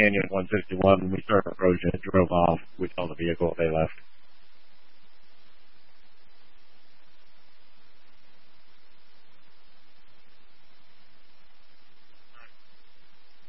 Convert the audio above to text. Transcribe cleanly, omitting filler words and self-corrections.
Canyon 161. When we started approaching it, drove off. We saw the vehicle. They left.